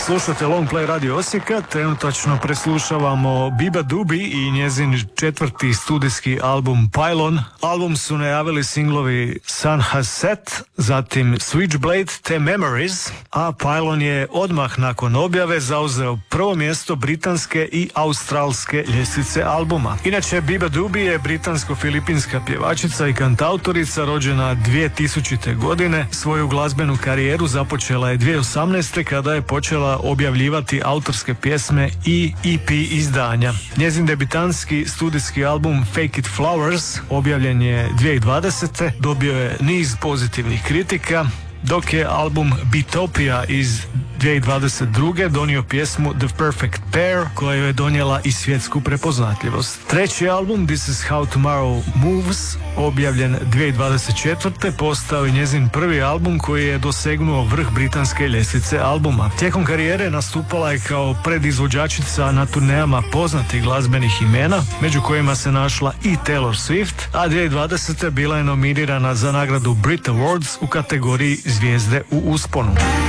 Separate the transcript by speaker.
Speaker 1: Slušate Long Play Radio Osijeka, trenutačno preslušavamo Biba Dubi i njezin četvrti studijski album Pylon. Album su najavili singlovi Sun Has Set, zatim Switchblade te Memories, a Pylon je odmah nakon objave zauzeo prvo mjesto britanske i australske ljestvice albuma. Inače, Biba Dubi je britansko-filipinska pjevačica i kantautorica, rođena 2000. godine. Svoju glazbenu karijeru započela je 2018. kada je počela objavljivati autorske pjesme i EP izdanja. Njezin debitanski studijski album Fake It Flowers objavljen je 2020. Dobio je niz pozitivnih kritika, dok je album Beatopia iz 2022. donio pjesmu The Perfect Pair, koja je donijela i svjetsku prepoznatljivost. Treći album This Is How Tomorrow Moves, objavljen 2024. postao je njezin prvi album koji je dosegnuo vrh britanske ljestvice albuma. Tijekom karijere nastupala je kao predizvođačica na turnejama poznatih glazbenih imena, među kojima se našla i Taylor Swift, a 2020. bila je nominirana za nagradu Brit Awards u kategoriji Zvijezde u usponu.